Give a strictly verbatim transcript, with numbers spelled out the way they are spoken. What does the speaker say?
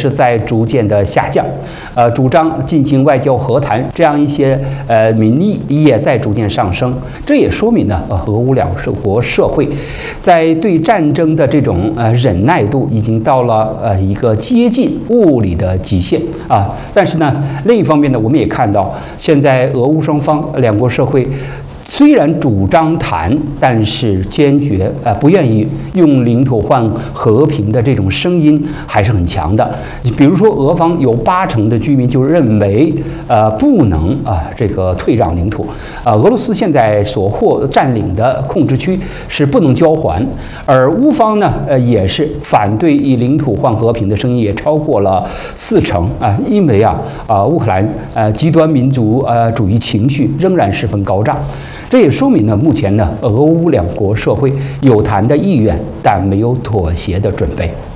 是在逐渐的下降，呃，主张进行外交和谈这样一些呃民意也在逐渐上升。这也说明呢，呃，俄乌两国社会在对战争的这种呃忍耐度已经到了呃一个接近物理的极限啊。但是呢，另一方面呢，我们也看到现在俄乌双方两国社会。虽然主张谈，但是坚决呃不愿意用领土换和平的这种声音还是很强的。比如说，俄方有八成的居民就认为，呃不能啊、呃、这个退让领土，啊、呃、俄罗斯现在所获占领的控制区是不能交还，而乌方呢呃也是反对以领土换和平的声音也超过了四成啊、呃，因为啊啊、呃、乌克兰呃极端民族呃主义情绪仍然十分高涨。这也说明呢，目前呢，俄乌两国社会有谈的意愿，但没有妥协的准备。